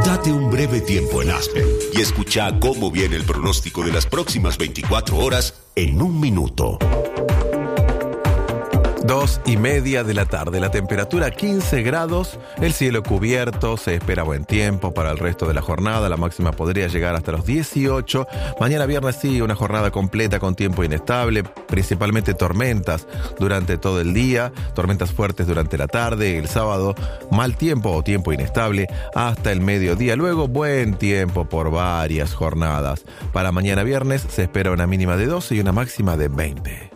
Date un breve tiempo en Aspen y escucha cómo viene el pronóstico de las próximas 24 horas en un minuto. 2:30 de la tarde, la temperatura 15 grados, el cielo cubierto, se espera buen tiempo para el resto de la jornada, la máxima podría llegar hasta los 18. Mañana viernes sí, una jornada completa con tiempo inestable, principalmente tormentas durante todo el día, tormentas fuertes durante la tarde, el sábado mal tiempo o tiempo inestable hasta el mediodía, luego buen tiempo por varias jornadas. Para mañana viernes se espera una mínima de 12 y una máxima de 20.